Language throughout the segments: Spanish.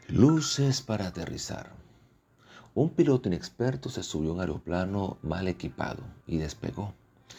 Luces para aterrizar. Un piloto inexperto se subió a un aeroplano mal equipado y despegó.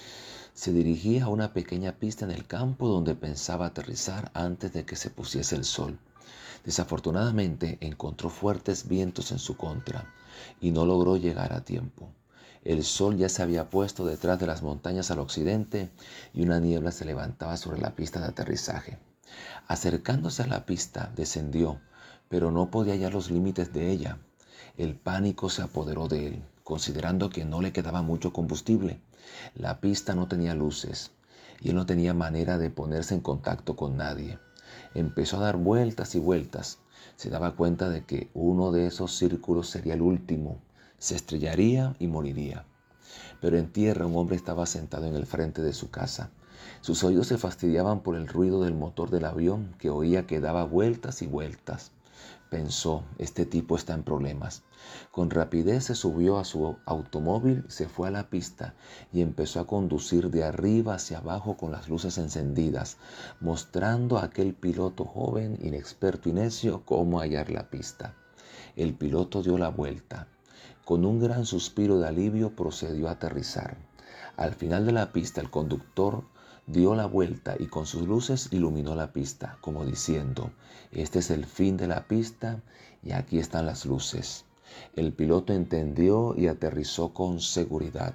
Se dirigía a una pequeña pista en el campo donde pensaba aterrizar antes de que se pusiese el sol. Desafortunadamente encontró fuertes vientos en su contra y no logró llegar a tiempo. El sol ya se había puesto detrás de las montañas al occidente y una niebla se levantaba sobre la pista de aterrizaje. Acercándose a la pista, descendió, pero no podía hallar los límites de ella. El pánico se apoderó de él, considerando que no le quedaba mucho combustible. La pista no tenía luces y él no tenía manera de ponerse en contacto con nadie. Empezó a dar vueltas y vueltas. Se daba cuenta de que uno de esos círculos sería el último. Se estrellaría y moriría. Pero en tierra un hombre estaba sentado en el frente de su casa. Sus oídos se fastidiaban por el ruido del motor del avión que oía que daba vueltas y vueltas. Pensó, este tipo está en problemas. Con rapidez se subió a su automóvil, se fue a la pista y empezó a conducir de arriba hacia abajo con las luces encendidas, mostrando a aquel piloto joven, inexperto y necio cómo hallar la pista. El piloto dio la vuelta. Con un gran suspiro de alivio procedió a aterrizar. Al final de la pista el conductor dio la vuelta y con sus luces iluminó la pista, como diciendo, este es el fin de la pista y aquí están las luces. El piloto entendió y aterrizó con seguridad.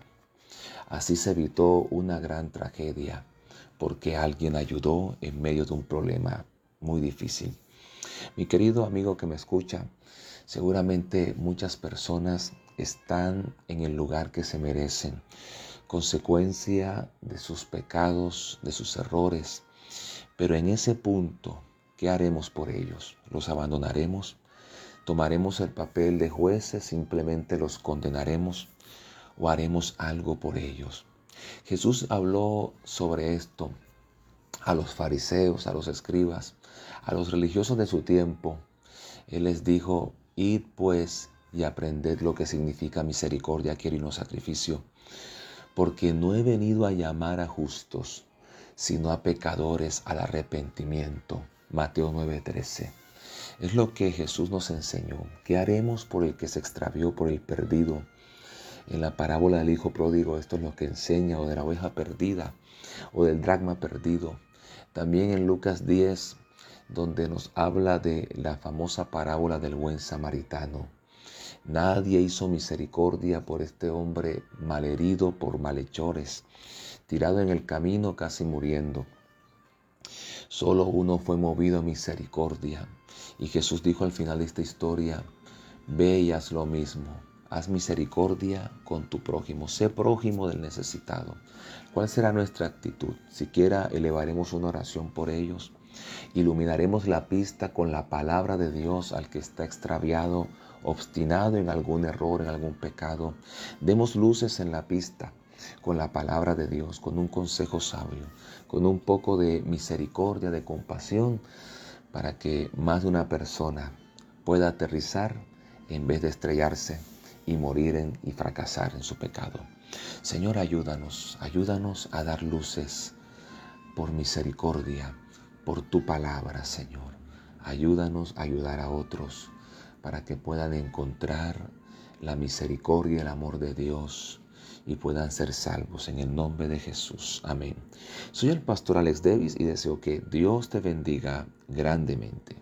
Así se evitó una gran tragedia, porque alguien ayudó en medio de un problema muy difícil. Mi querido amigo que me escucha, seguramente muchas personas están en el lugar que se merecen, consecuencia de sus pecados, de sus errores. Pero en ese punto, ¿qué haremos por ellos? ¿Los abandonaremos? ¿Tomaremos el papel de jueces? ¿Simplemente los condenaremos? ¿O haremos algo por ellos? Jesús habló sobre esto a los fariseos, a los escribas, a los religiosos de su tiempo. Él les dijo, id pues y aprended lo que significa misericordia, quiero y no sacrificio, porque no he venido a llamar a justos, sino a pecadores al arrepentimiento. Mateo 9:13. Es lo que Jesús nos enseñó. ¿Qué haremos por el que se extravió, por el perdido? En la parábola del hijo pródigo, esto es lo que enseña, o de la oveja perdida, o del dracma perdido. También en Lucas 10, donde nos habla de la famosa parábola del buen samaritano. Nadie hizo misericordia por este hombre malherido por malhechores, tirado en el camino casi muriendo. Solo uno fue movido a misericordia. Y Jesús dijo al final de esta historia, ve y haz lo mismo. Haz misericordia con tu prójimo. Sé prójimo del necesitado. ¿Cuál será nuestra actitud? Siquiera elevaremos una oración por ellos. Iluminaremos la pista con la palabra de Dios al que está extraviado, obstinado en algún error, en algún pecado. Demos luces en la pista con la palabra de Dios, con un consejo sabio, con un poco de misericordia, de compasión, para que más de una persona pueda aterrizar en vez de estrellarse y morir y fracasar en su pecado. Señor, ayúdanos a dar luces por misericordia, por tu palabra, Señor. Ayúdanos a ayudar a otros para que puedan encontrar la misericordia y el amor de Dios y puedan ser salvos en el nombre de Jesús. Amén. Soy el pastor Alex Davis y deseo que Dios te bendiga grandemente.